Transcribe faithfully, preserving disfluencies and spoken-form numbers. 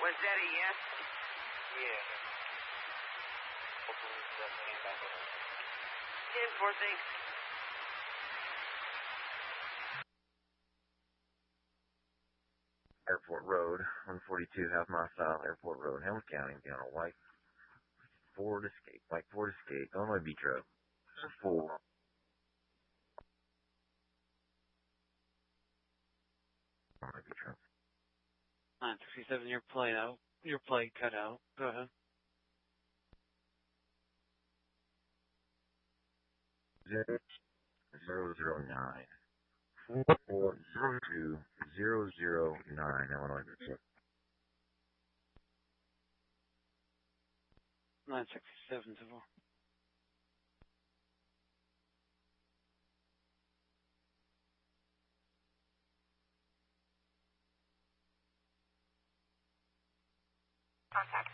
Was that a yes? Yeah. Hopefully it doesn't came back over. ten four, thanks. Airport Road, one forty-two, half mile south, Airport Road, Helms County, down a white Ford Escape, white Ford Escape, Illinois Beach Road. Four. Illinois Beach Road. nine sixty-seven, your plate out. Your plate cut out. Go ahead. Zero, zero, zero, nine. Four, four, zero, two, zero, zero, nine, Illinois Beach Road. nine sixty-seven, to four. Contact